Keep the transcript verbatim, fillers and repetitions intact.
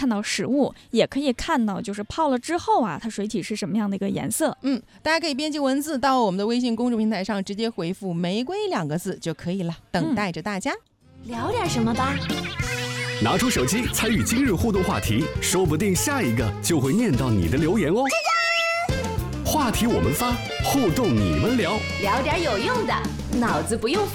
看到实物，也可以看到就是泡了之后啊，它水体是什么样的一个颜色。 嗯，大家可以编辑文字到我们的微信公众平台上，直接回复玫瑰两个字就可以了，等待着大家、 嗯、聊点什么吧。 拿出手机参与今日互动话题，说不定下一个就会念到你的留言哦。话题我们发，互动你们聊， 聊点有用的，脑子不用